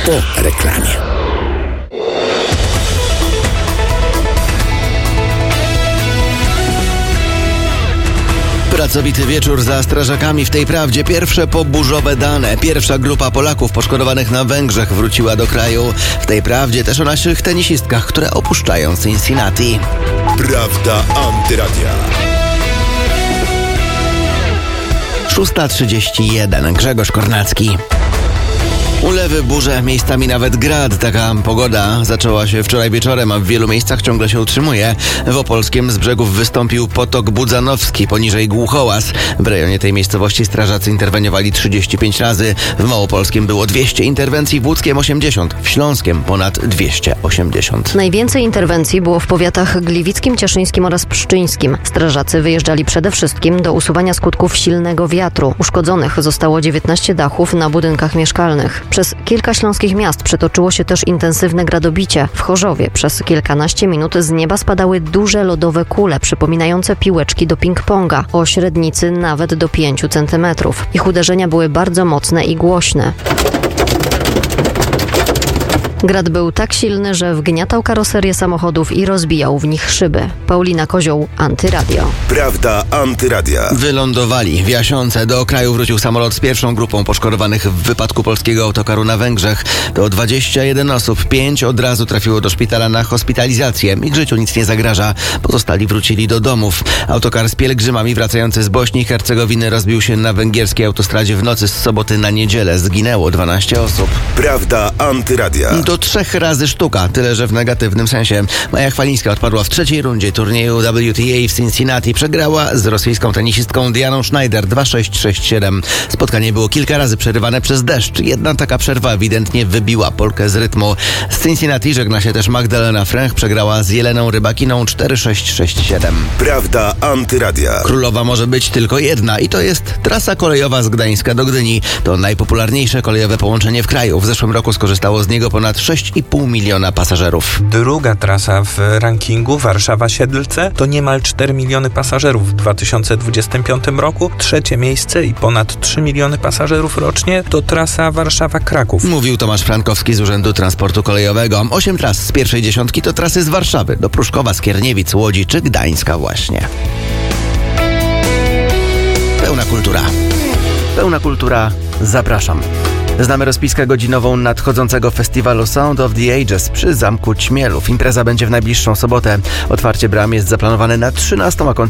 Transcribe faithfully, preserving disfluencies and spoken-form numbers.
po reklamie. Pracowity wieczór za strażakami. W tej prawdzie pierwsze poburzowe dane. Pierwsza grupa Polaków poszkodowanych na Węgrzech wróciła do kraju. W tej prawdzie też o naszych tenisistkach, które opuszczają Cincinnati. Prawda Antyradia. szósta trzydzieści jeden. Grzegorz Kornacki. Ulewy, burze, miejscami nawet grad. Taka pogoda zaczęła się wczoraj wieczorem, a w wielu miejscach ciągle się utrzymuje. W Opolskiem z brzegów wystąpił potok budzanowski, poniżej Głuchołaz. W rejonie tej miejscowości strażacy interweniowali trzydzieści pięć razy. W Małopolskim było dwieście interwencji, w Łódzkiem osiemdziesiąt, w Śląskiem ponad dwieście osiemdziesiąt. Najwięcej interwencji było w powiatach gliwickim, cieszyńskim oraz pszczyńskim. Strażacy wyjeżdżali przede wszystkim do usuwania skutków silnego wiatru. Uszkodzonych zostało dziewiętnaście dachów na budynkach mieszkalnych. Przez kilka śląskich miast przetoczyło się też intensywne gradobicie. W Chorzowie przez kilkanaście minut z nieba spadały duże lodowe kule przypominające piłeczki do ping-ponga, o średnicy nawet do pięciu centymetrów. Ich uderzenia były bardzo mocne i głośne. Grad był tak silny, że wgniatał karoserię samochodów i rozbijał w nich szyby. Paulina Kozioł, Antyradio. Prawda Antyradia. Wylądowali w Jasiące. Do kraju wrócił samolot z pierwszą grupą poszkodowanych w wypadku polskiego autokaru na Węgrzech. To dwadzieścia jeden osób. Pięć od razu trafiło do szpitala na hospitalizację. Ich życiu nic nie zagraża. Pozostali wrócili do domów. Autokar z pielgrzymami wracający z Bośni i Hercegowiny rozbił się na węgierskiej autostradzie w nocy z soboty na niedzielę. Zginęło dwanaście osób. Prawda Antyradia. Do trzech razy sztuka, tyle że w negatywnym sensie. Maja Chwalińska odpadła w trzeciej rundzie turnieju W T A w Cincinnati. Przegrała z rosyjską tenisistką Dianą Schneider dwa sześć sześć siedem. Spotkanie było kilka razy przerywane przez deszcz. Jedna taka przerwa ewidentnie wybiła Polkę z rytmu. Z Cincinnati żegna się też Magdalena Fręch. Przegrała z Jeleną Rybakiną cztery sześć sześć siedem. Prawda Antyradia. Królowa może być tylko jedna i to jest trasa kolejowa z Gdańska do Gdyni. To najpopularniejsze kolejowe połączenie w kraju. W zeszłym roku skorzystało z niego ponad sześć i pół miliona pasażerów. Druga trasa w rankingu, Warszawa-Siedlce, to niemal cztery miliony pasażerów w dwa tysiące dwudziestym piątym roku. Trzecie miejsce i ponad trzy miliony pasażerów rocznie to trasa Warszawa-Kraków. Mówił Tomasz Frankowski z Urzędu Transportu Kolejowego. Osiem tras z pierwszej dziesiątki to trasy z Warszawy do Pruszkowa, Skierniewic, Łodzi czy Gdańska właśnie. Pełna kultura. Pełna kultura. Zapraszam. Znamy rozpiskę godzinową nadchodzącego festiwalu Sound of the Ages przy Zamku Ćmielów. Impreza będzie w najbliższą sobotę. Otwarcie bram jest zaplanowane na trzynastą, a koncert